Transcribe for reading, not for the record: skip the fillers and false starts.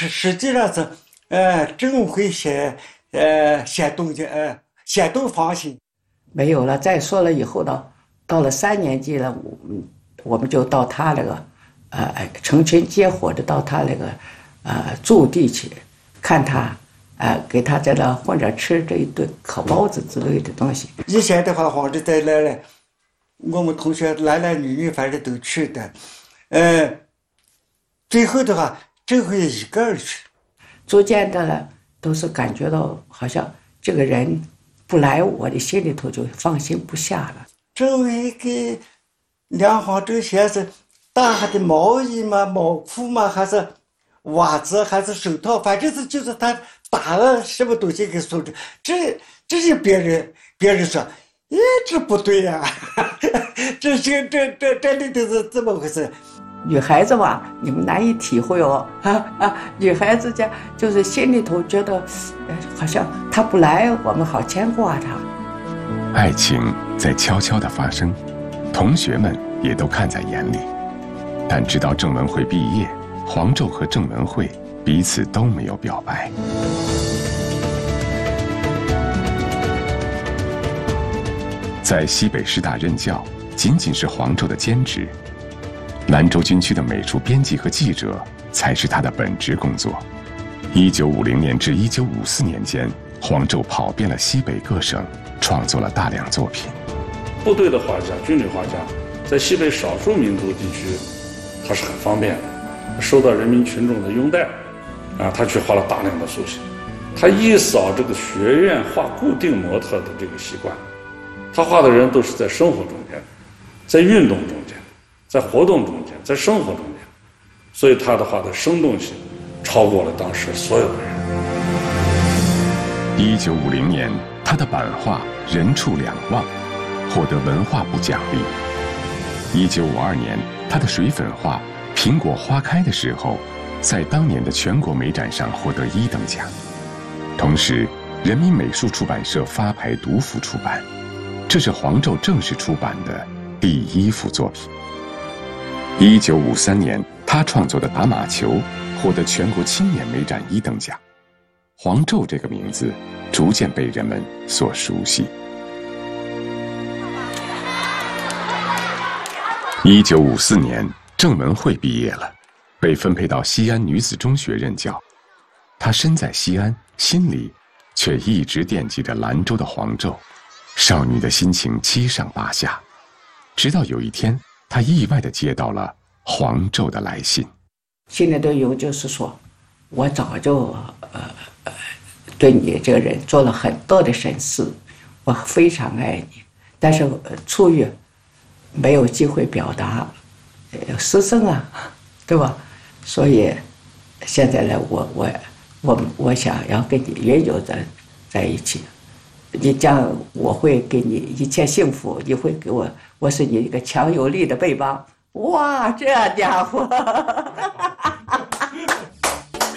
实际上是，真会先动放心。 没有了，再说了以后呢，到了3年级了，我们就到他那个，成群结伙的到他那个，驻地去看他，给他在那混着吃这一顿烤包子之类的东西。 以前的话，黄州再来，我们同学男女反正都去的，最后的话，这回一个人去。 逐渐的呢，都是感觉到好像这个人不来，我的心里头就放心不下了。 周围给梁黄州先生打他的毛衣嘛、毛裤嘛，还是袜子，还是手套，反正是就是他打了什么东西给送着。这是别人说，这不对呀、这里头是怎么回事？ 女孩子吧，你们难以体会哦，女孩子家就是心里头觉得，好像她不来，我们好牵挂她。 爱情在悄悄地发生，同学们也都看在眼里。但直到郑文慧毕业，黄胄和郑文慧彼此都没有表白。在西北师大任教，仅仅是黄胄的兼职。兰州军区的美术编辑和记者才是他的本职工作。1950年至1954年间，黄胄跑遍了西北各省，创作了大量作品。 部队的画家、军旅画家，在西北少数民族地区，他是很方便的，受到人民群众的拥戴。他去画了大量的塑形。他一扫这个学院画固定模特的这个习惯，他画的人都是在生活中间，在运动中间，在活动中间，在生活中间，所以他的画的生动性超过了当时所有的人。 1950年，他的版画《人畜两忘》获得文化部奖励。1952年，他的水粉画《苹果花开的时候》在当年的全国美展上获得1等奖。同时，人民美术出版社发牌独幅出版，这是黄胄正式出版的第1幅作品。1953年，他创作的打马球获得全国青年美展1等奖。黄胄这个名字逐渐被人们所熟悉。1954年，郑文慧毕业了，被分配到西安女子中学任教。他身在西安，心里却一直惦记着兰州的黄胄，少女的心情七上八下。直到有一天，他意外地接到了黄胄的来信。 信里头有就是说，我早就对你这个人做了很多的审视，我非常爱你，但是出于没有机会表达，师生啊，对吧？所以现在呢，我想要跟你永久的在一起。你将我会给你一切幸福，你会给我是你一个强有力的背帮。哇，这家伙！